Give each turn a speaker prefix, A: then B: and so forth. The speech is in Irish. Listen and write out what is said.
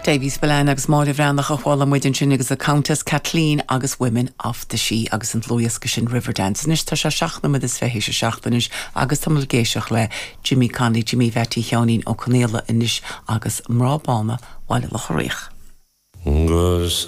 A: Davies Belan agus máir bhreannach a bhála muidin sin agus a Countess Kathleen agus Women of the She agus an Lúas go sin Riverdance. Nis tá se seachna mud is fehí se seachtanis agus tamil géiseach le Jimmy Conley, Jimmy Vetty Cheonín ó Conéla inis agus mrábána bhaile le choréich.